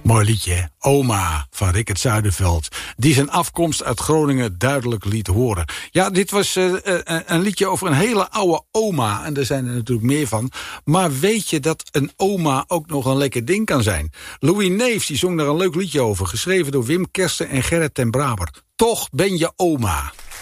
Mooi liedje, hè? Oma van Rickert Zuiderveld. Die zijn afkomst uit Groningen duidelijk liet horen. Ja, dit was een liedje over een hele oude oma. En er zijn er natuurlijk meer van. Maar weet je dat een oma ook nog een lekker ding kan zijn? Louis Neefs die zong daar een leuk liedje over. Geschreven door Wim Kersten en Gerrit ten Braber. Toch ben je oma.